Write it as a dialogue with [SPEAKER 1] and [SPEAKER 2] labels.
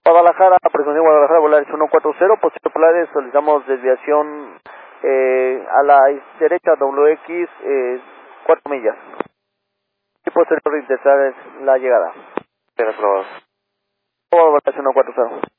[SPEAKER 1] Guadalajara, frecuencia Guadalajara, Volaris 140, posible Polares, solicitamos desviación a la derecha WX 4 millas. Y posterior interesar es la llegada.
[SPEAKER 2] Bien aprobado.
[SPEAKER 1] Volaris 140.